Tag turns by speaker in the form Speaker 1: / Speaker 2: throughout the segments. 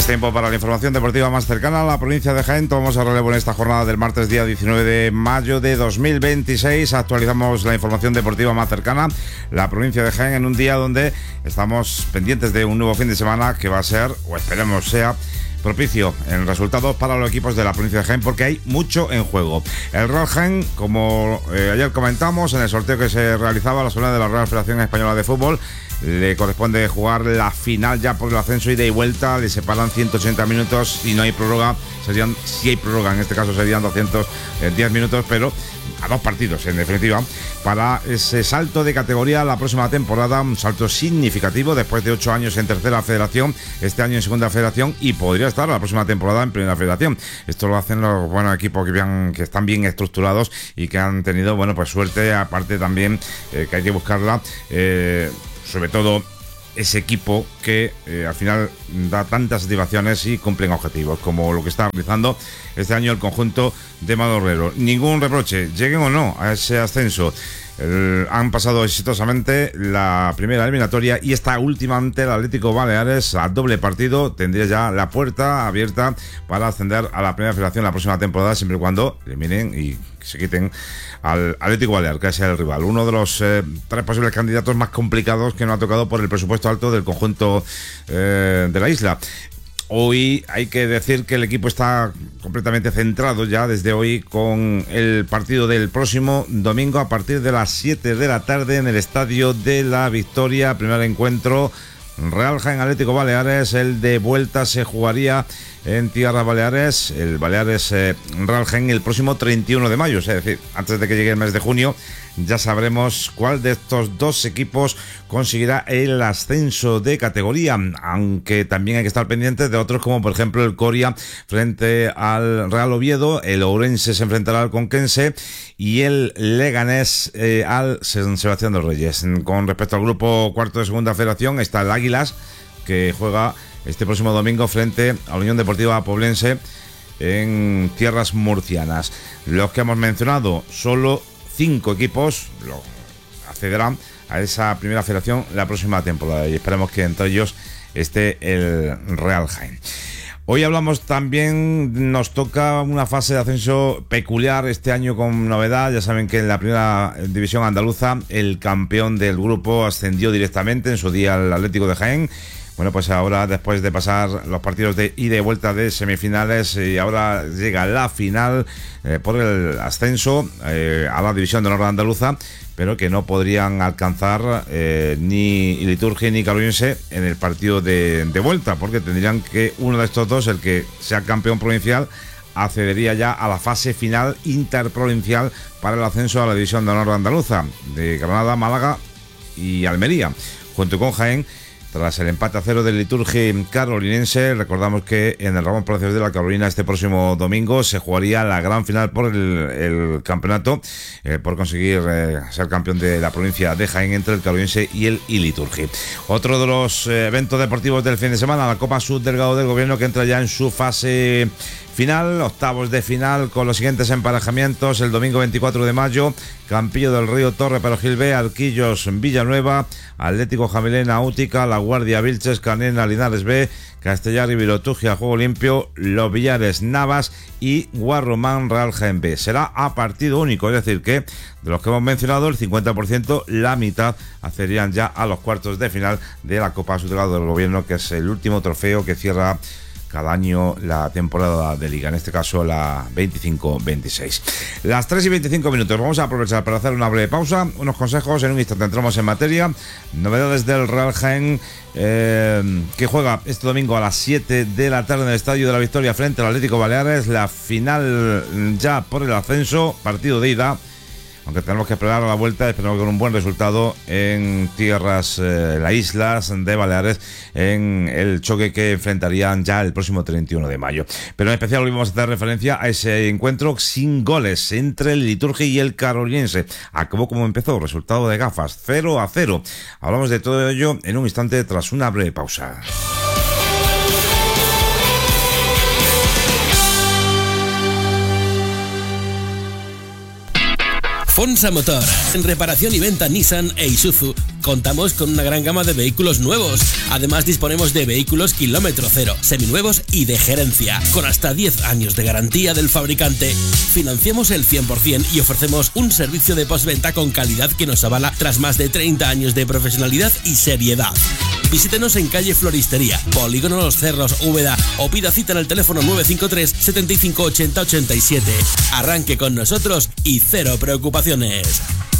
Speaker 1: Tiempo para la información deportiva más cercana a la provincia de Jaén. Tomamos a relevo en esta jornada del martes día 19 de mayo de 2026. Actualizamos la información deportiva más cercana. La provincia de Jaén en un día donde estamos pendientes de un nuevo fin de semana que va a ser, o esperemos sea, propicio en resultados para los equipos de la provincia de Jaén, porque hay mucho en juego. El Real Jaén, como ayer comentamos en el sorteo que se realizaba, la zona de la Real Federación Española de Fútbol, le corresponde jugar la final ya por el ascenso ida y vuelta. Le separan 180 minutos. Si no hay prórroga, si hay prórroga, en este caso serían 210 minutos, pero a dos partidos, en definitiva, para ese salto de categoría la próxima temporada. Un salto significativo después de 8 años en tercera federación, este año en segunda federación, y podría estar la próxima temporada en primera federación. Esto lo hacen los buenos equipos que están bien estructurados y que han tenido, bueno, pues suerte, aparte también que hay que buscarla, sobre todo ese equipo que al final da tantas satisfacciones y cumplen objetivos, como lo que está realizando este año el conjunto de Madorrero. Ningún reproche, lleguen o no a ese ascenso. Han pasado exitosamente la primera eliminatoria y esta última ante el Atlético Baleares a doble partido. Tendría ya la puerta abierta para ascender a la primera federación la próxima temporada, siempre y cuando eliminen y se quiten al Atlético Baleares, que es el rival, uno de los tres posibles candidatos más complicados que nos ha tocado por el presupuesto alto del conjunto de la isla. Hoy hay que decir que el equipo está completamente centrado ya desde hoy con el partido del próximo domingo a partir de las 7 de la tarde en el Estadio de la Victoria. Primer encuentro, Real Jaén Atlético Baleares. El de vuelta se jugaría en Tierras Baleares, el Baleares Real Jaén, el próximo 31 de mayo, es decir, antes de que llegue el mes de junio. Ya sabremos cuál de estos dos equipos conseguirá el ascenso de categoría, aunque también hay que estar pendientes de otros, como por ejemplo el Coria frente al Real Oviedo, el Ourense se enfrentará al Conquense y el Leganés al San Sebastián de los Reyes. Con respecto al grupo cuarto de segunda federación está el Águilas, que juega este próximo domingo frente a la Unión Deportiva Poblense en tierras murcianas. Los que hemos mencionado, solo 5 equipos accederán a esa primera federación la próxima temporada y esperemos que entre ellos esté el Real Jaén. Hoy hablamos también, nos toca una fase de ascenso peculiar este año con novedad. Ya saben que en la primera división andaluza el campeón del grupo ascendió directamente en su día al Atlético de Jaén. Bueno, pues ahora, después de pasar los partidos de ida y vuelta de semifinales, y ahora llega la final por el ascenso a la división de honor andaluza, pero que no podrían alcanzar ni Iliturgi ni Carolinense en el partido de vuelta, porque tendrían que uno de estos dos, el que sea campeón provincial, accedería ya a la fase final interprovincial para el ascenso a la división de honor andaluza de Granada, Málaga y Almería, junto con Jaén. Tras el empate a 0 del Liturgi carolinense, recordamos que en el Ramón Palacios de la Carolina este próximo domingo se jugaría la gran final por el campeonato, por conseguir ser campeón de la provincia de Jaén entre el carolinense y el Iliturgi. Otro de los eventos deportivos del fin de semana, la Copa Subdelegado del Gobierno, que entra ya en su fase final, octavos de final, con los siguientes emparejamientos: el domingo 24 de mayo, Campillo del Río, Torre Perojil B, Arquillos Villanueva, Atlético Jamilena Útica, La Guardia Vilches, Canena Linares B, Castellar y Vilotugia Juego Limpio, Los Villares Navas y Guarromán Real Jaén B. Será a partido único, es decir que de los que hemos mencionado, el 50%, la mitad, accederían ya a los cuartos de final de la Copa Subdelegado del Gobierno, que es el último trofeo que cierra cada año la temporada de Liga, en este caso la 25-26. Las 3:25. Vamos a aprovechar para hacer una breve pausa, unos consejos, en un instante entramos en materia. Novedades del Real Jaén, que juega este domingo a las 7 de la tarde en el Estadio de la Victoria frente al Atlético Baleares, la final ya por el ascenso, partido de ida, aunque tenemos que esperar a la vuelta. Esperamos con un buen resultado en tierras, las islas de Baleares, en el choque que enfrentarían ya el próximo 31 de mayo. Pero en especial hoy vamos a hacer referencia a ese encuentro sin goles entre el Liturgi y el carolinense. Acabó como empezó, resultado de gafas, 0-0. Hablamos de todo ello en un instante tras una breve pausa.
Speaker 2: Fonsa Motor. En reparación y venta Nissan e Isuzu contamos con una gran gama de vehículos nuevos. Además disponemos de vehículos kilómetro cero, seminuevos y de gerencia, con hasta 10 años de garantía del fabricante. Financiamos el 100% y ofrecemos un servicio de postventa con calidad que nos avala tras más de 30 años de profesionalidad y seriedad. Visítenos en calle Floristería, Polígono Los Cerros, Úbeda, o pida cita en el teléfono 953 75 80 87. Arranque con nosotros y cero preocupaciones.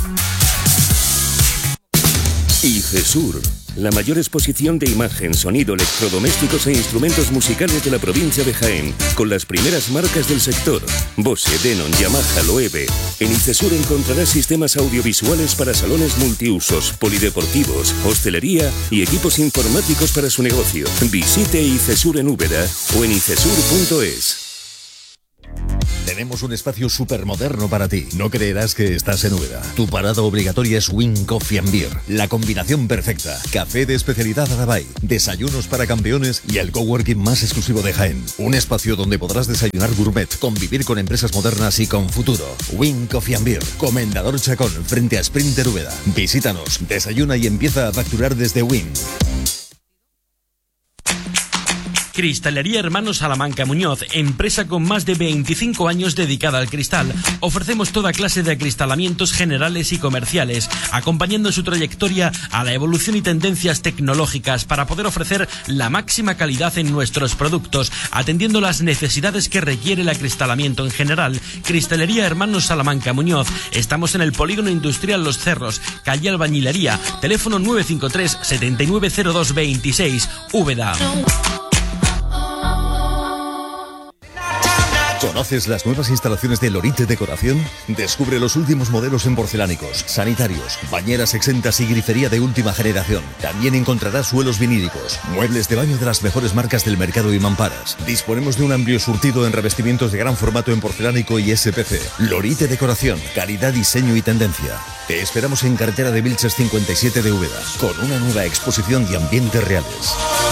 Speaker 3: ICESUR, la mayor exposición de imagen, sonido, electrodomésticos e instrumentos musicales de la provincia de Jaén, con las primeras marcas del sector: Bose, Denon, Yamaha, Loewe. En ICESUR encontrarás sistemas audiovisuales para salones multiusos, polideportivos, hostelería y equipos informáticos para su negocio. Visite ICESUR en Úbeda o en icesur.es.
Speaker 4: Tenemos un espacio supermoderno para ti. No creerás que estás en Úbeda. Tu parada obligatoria es Win Coffee and Beer. La combinación perfecta. Café de especialidad Adabay, desayunos para campeones y el coworking más exclusivo de Jaén. Un espacio donde podrás desayunar gourmet, convivir con empresas modernas y con futuro. Win Coffee and Beer. Comendador Chacón, frente a Sprinter Úbeda. Visítanos, desayuna y empieza a facturar desde Win.
Speaker 2: Cristalería Hermanos Salamanca Muñoz, empresa con más de 25 años dedicada al cristal. Ofrecemos toda clase de acristalamientos generales y comerciales, acompañando su trayectoria a la evolución y tendencias tecnológicas para poder ofrecer la máxima calidad en nuestros productos, atendiendo las necesidades que requiere el acristalamiento en general. Cristalería Hermanos Salamanca Muñoz. Estamos en el Polígono Industrial Los Cerros, calle Albañilería, teléfono 953 790226, Úbeda.
Speaker 4: ¿Conoces las nuevas instalaciones de Lorite Decoración? Descubre los últimos modelos en porcelánicos, sanitarios, bañeras exentas y grifería de última generación. También encontrarás suelos vinílicos, muebles de baño de las mejores marcas del mercado y mamparas. Disponemos de un amplio surtido en revestimientos de gran formato en porcelánico y SPC. Lorite Decoración, calidad, diseño y tendencia. Te esperamos en carretera de Vilches 57 de Úbeda, con una nueva exposición de ambientes reales.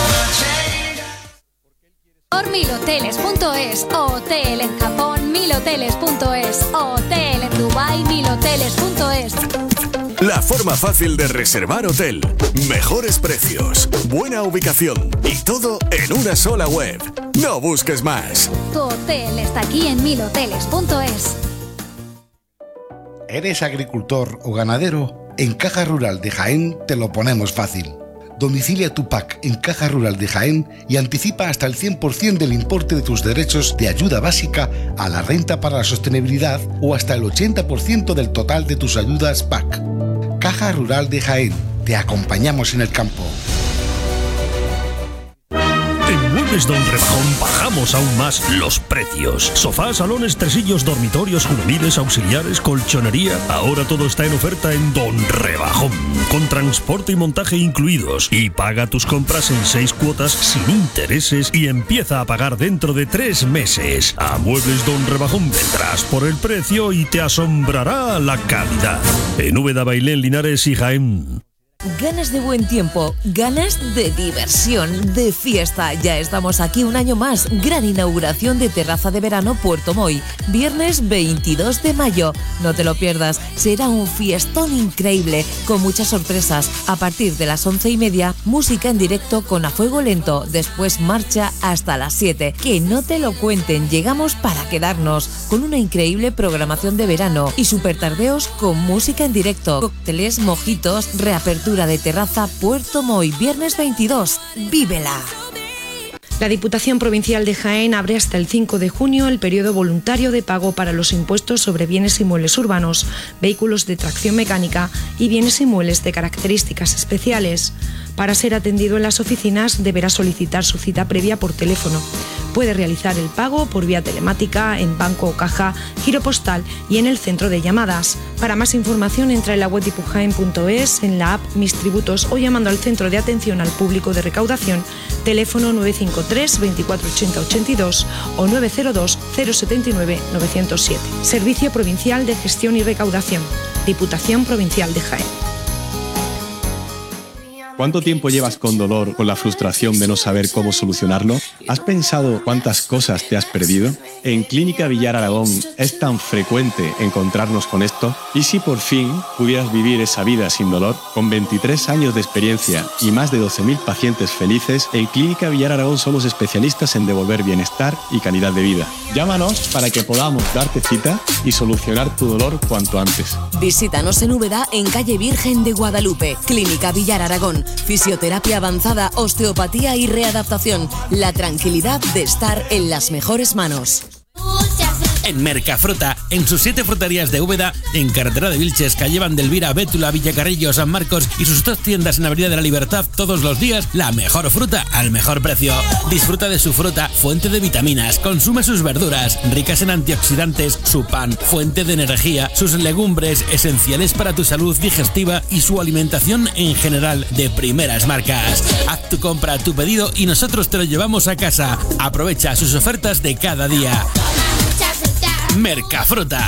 Speaker 5: Milhoteles.es, hotel en Japón, milhoteles.es, hotel en Dubai, milhoteles.es.
Speaker 6: La forma fácil de reservar hotel, mejores precios, buena ubicación y todo en una sola web. No busques más.
Speaker 5: Tu hotel está aquí en milhoteles.es.
Speaker 7: ¿Eres agricultor o ganadero? En Caja Rural de Jaén te lo ponemos fácil. Domicilia tu PAC en Caja Rural de Jaén y anticipa hasta el 100% del importe de tus derechos de ayuda básica a la renta para la sostenibilidad o hasta el 80% del total de tus ayudas PAC. Caja Rural de Jaén, te acompañamos en el campo.
Speaker 8: En Muebles Don Rebajón bajamos aún más los precios. Sofás, salones, tresillos, dormitorios, juveniles, auxiliares, colchonería. Ahora todo está en oferta en Don Rebajón, con transporte y montaje incluidos. Y paga tus compras en 6 cuotas sin intereses y empieza a pagar dentro de 3 meses. A Muebles Don Rebajón vendrás por el precio y te asombrará la calidad. En Úbeda, Bailén, Linares y Jaén.
Speaker 9: Ganas de buen tiempo, ganas de diversión, de fiesta. Ya estamos aquí un año más. Gran inauguración de Terraza de Verano Puerto Moy. Viernes 22 de mayo. No te lo pierdas. Será un fiestón increíble, con muchas sorpresas. A partir de las 11:30, música en directo con A Fuego Lento. Después marcha hasta las 7. Que no te lo cuenten. Llegamos para quedarnos. Con una increíble programación de verano y super tardeos con música en directo. Cócteles, mojitos, reapertura de Terraza Puerto Moy, viernes 22. ¡Vívela!
Speaker 10: La Diputación Provincial de Jaén abre hasta el 5 de junio el periodo voluntario de pago para los impuestos sobre bienes inmuebles urbanos, vehículos de tracción mecánica y bienes inmuebles de características especiales. Para ser atendido en las oficinas deberá solicitar su cita previa por teléfono. Puede realizar el pago por vía telemática, en banco o caja, giro postal y en el centro de llamadas. Para más información entra en la web dipujaen.es, en la app Mis Tributos o llamando al Centro de Atención al Público de Recaudación, teléfono 953 24 80 82 o 902 079 907. Servicio Provincial de Gestión y Recaudación. Diputación Provincial de Jaén.
Speaker 11: ¿Cuánto tiempo llevas con dolor, con la frustración de no saber cómo solucionarlo? ¿Has pensado cuántas cosas te has perdido? en Clínica Villar Aragón es tan frecuente encontrarnos con esto? ¿Y si por fin pudieras vivir esa vida sin dolor? Con 23 años de experiencia y más de 12.000 pacientes felices, en Clínica Villar Aragón somos especialistas en devolver bienestar y calidad de vida. Llámanos para que podamos darte cita y solucionar tu dolor cuanto antes.
Speaker 12: Visítanos en Úbeda, en calle Virgen de Guadalupe. Clínica Villar Aragón. Fisioterapia avanzada, osteopatía y readaptación. La tranquilidad de estar en las mejores manos.
Speaker 2: En Mercafruta, en sus 7 fruterías de Úbeda, en carretera de Vilches, calle Vandelvira, Bétula, Villacarrillo, San Marcos y sus 2 tiendas en Avenida de la Libertad, todos los días, la mejor fruta al mejor precio. Disfruta de su fruta, fuente de vitaminas, consume sus verduras, ricas en antioxidantes, su pan, fuente de energía, sus legumbres, esenciales para tu salud digestiva y su alimentación en general de primeras marcas. Haz tu compra, tu pedido y nosotros te lo llevamos a casa. Aprovecha sus ofertas de cada día. Mercafruta.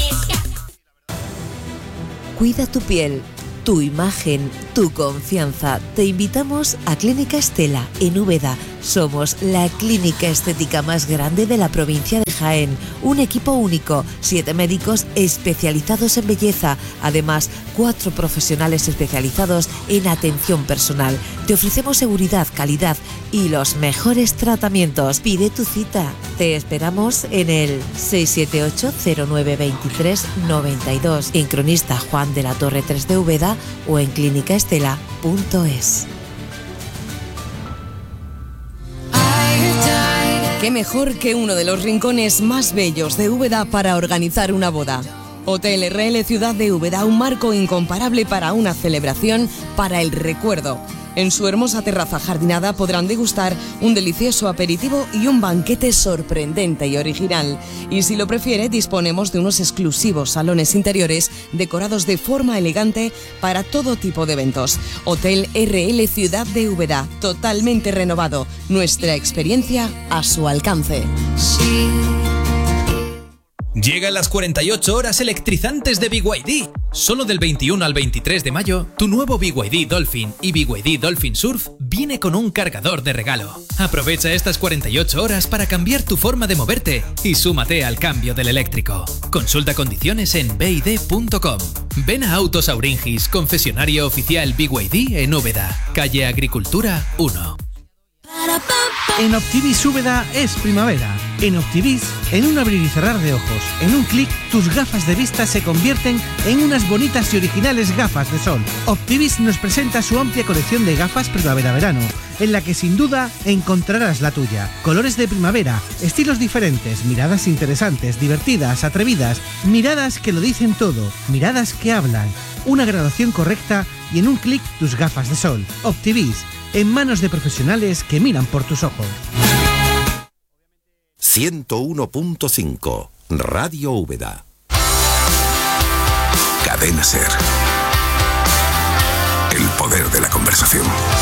Speaker 9: Cuida tu piel, tu imagen, tu confianza. Te invitamos a Clínica Estela en Úbeda. Somos la clínica estética más grande de la provincia de Jaén. Un equipo único, 7 médicos especializados en belleza. Además, 4 profesionales especializados en atención personal. Te ofrecemos seguridad, calidad y los mejores tratamientos. Pide tu cita. Te esperamos en el 678-0923-92, en Cronista Juan de la Torre 3 de Úbeda o en clínicaestela.es.
Speaker 12: ¿Qué mejor que uno de los rincones más bellos de Úbeda para organizar una boda? Hotel RL Ciudad de Úbeda, un marco incomparable para una celebración para el recuerdo. En su hermosa terraza jardinada podrán degustar un delicioso aperitivo y un banquete sorprendente y original. Y si lo prefiere, disponemos de unos exclusivos salones interiores decorados de forma elegante para todo tipo de eventos. Hotel RL Ciudad de Úbeda, totalmente renovado. Nuestra experiencia a su alcance.
Speaker 13: Llegan las 48 horas electrizantes de BYD. Solo del 21 al 23 de mayo, tu nuevo BYD Dolphin y BYD Dolphin Surf viene con un cargador de regalo. Aprovecha estas 48 horas para cambiar tu forma de moverte y súmate al cambio del eléctrico. Consulta condiciones en byd.com. Ven a Autos Auringis, concesionario oficial BYD en Úbeda, calle Agricultura 1.
Speaker 14: En Optivis Úbeda es primavera. En Optivis, en un abrir y cerrar de ojos, en un clic, tus gafas de vista se convierten en unas bonitas y originales gafas de sol. Optivis nos presenta su amplia colección de gafas primavera-verano, en la que sin duda encontrarás la tuya. Colores de primavera, estilos diferentes, miradas interesantes, divertidas, atrevidas, miradas que lo dicen todo, miradas que hablan, una graduación correcta y en un clic tus gafas de sol. Optivis, en manos de profesionales que miran por tus ojos.
Speaker 15: 101.5 Radio Úbeda. Cadena Ser.